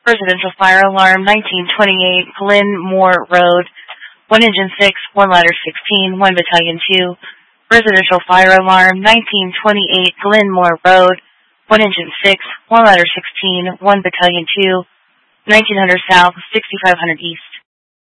Residential fire alarm, 1928 Glenmore Road, 1 Engine 6, 1 Ladder 16, 1 Battalion 2. Residential fire alarm, 1928 Glenmore Road, 1 Engine 6, 1 Ladder 16, 1 Battalion 2, 1900 South, 6500 East.